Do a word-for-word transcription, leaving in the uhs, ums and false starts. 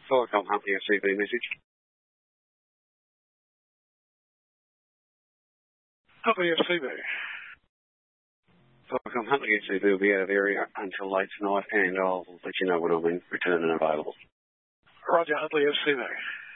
Viacom Huntley S C B message. Huntley S C B. Viacom Huntley S C B will be out of area until late tonight, and I'll let you know when I'm in return and available. Roger, Huntley S C B.